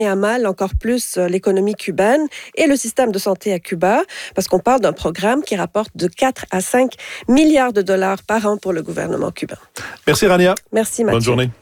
à mal encore plus l'économie cubaine et le système de santé à Cuba, parce qu'on parle d'un programme qui rapporte de 4 à 5 milliards de dollars par an pour le gouvernement cubain. Merci Rania. Merci Mathieu. Bonne journée.